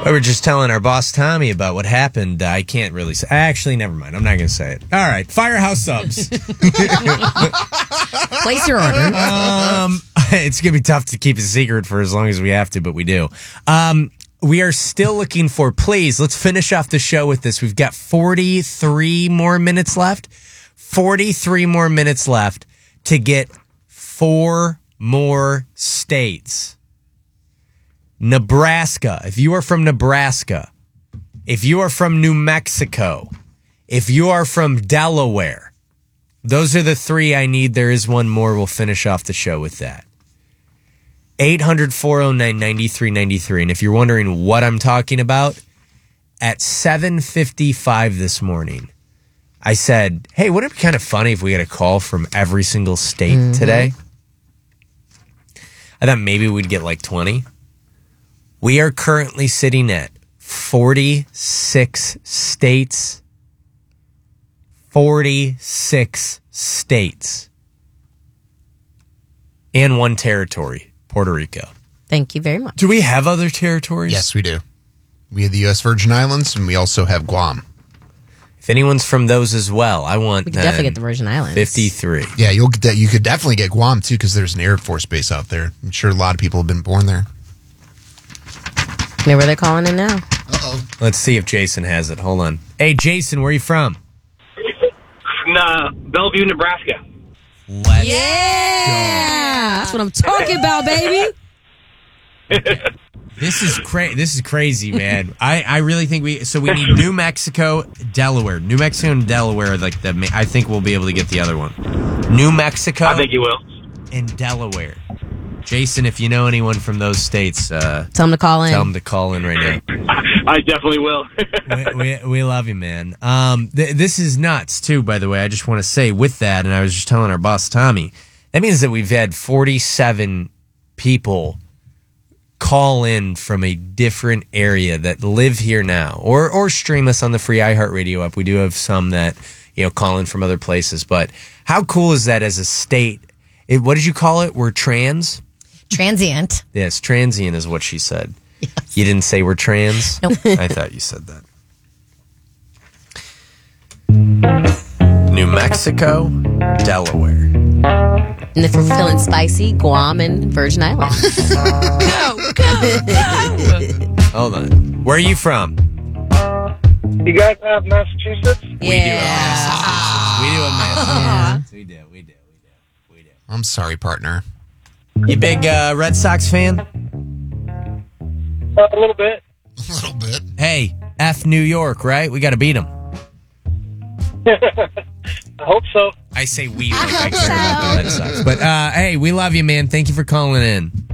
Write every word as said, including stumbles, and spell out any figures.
We were just telling our boss Tommy about what happened. I can't really say. Actually, never mind. I'm not going to say it. All right. Firehouse Subs. Place your order. Um, it's going to be tough to keep a secret for as long as we have to, but we do. Um, we are still looking for, please, let's finish off the show with this. We've got forty-three more minutes left. forty-three more minutes left to get four more states. Nebraska. If you are from Nebraska, if you are from New Mexico, if you are from Delaware, those are the three I need. There is one more. We'll finish off the show with that. eight hundred, four oh nine, nine three nine three. And if you're wondering what I'm talking about, at seven fifty-five this morning, I said, hey, wouldn't it be kind of funny if we had a call from every single state mm-hmm. today? I thought maybe we'd get like twenty. We are currently sitting at forty-six states. forty-six states. And one territory, Puerto Rico. Thank you very much. Do we have other territories? Yes, we do. We have the U S Virgin Islands, and we also have Guam. If anyone's from those as well, I want We could definitely get the Virgin Islands. fifty-three. Yeah, you'll get that. You could definitely get Guam, too, because there's an Air Force base out there. I'm sure a lot of people have been born there. Maybe they're calling in now. Uh-oh. Let's see if Jason has it. Hold on. Hey, Jason, where are you from? Uh, Bellevue, Nebraska. Let's yeah! That's what I'm talking about, baby. This is crazy. This is crazy, man. I, I really think we. So we need New Mexico, Delaware. New Mexico and Delaware are like the. I think we'll be able to get the other one. New Mexico. I think you will. And Delaware. Jason, if you know anyone from those states, uh, tell them to call in. Tell them to call in right now. I definitely will. we, we we love you, man. Um, th- this is nuts too. By the way, I just want to say with that, and I was just telling our boss Tommy, that means that we've had forty-seven people call in from a different area that live here now, or or stream us on the free iHeartRadio app. We do have some that you know call in from other places, but how cool is that as a state? It, what did you call it? We're trans. Transient. Yes, transient is what she said. Yes. You didn't say we're trans? Nope. I thought you said that. New Mexico, Delaware. And if we're feeling spicy, Guam and Virgin Islands. Go, go, go! Hold on. Where are you from? You guys have Massachusetts? Yeah. We do have Massachusetts. We do have Massachusetts. We do, we do, we do, we do. I'm sorry, partner. You big uh, Red Sox fan? Uh, a little bit. A little bit. Hey, F New York, right? We got to beat them. I hope so. I say we like I care about the Red Sox. But, uh, hey, we love you, man. Thank you for calling in.